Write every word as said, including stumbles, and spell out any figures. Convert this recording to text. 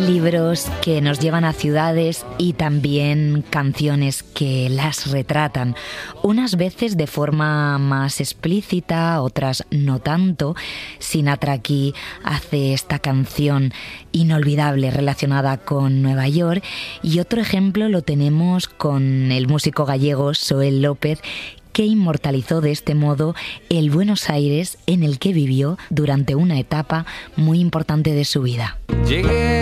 Libros que nos llevan a ciudades y también canciones que las retratan, unas veces de forma más explícita, otras no tanto. Sinatra aquí hace esta canción inolvidable relacionada con Nueva York, y otro ejemplo lo tenemos con el músico gallego Xoel López, que inmortalizó de este modo el Buenos Aires en el que vivió durante una etapa muy importante de su vida. Llegué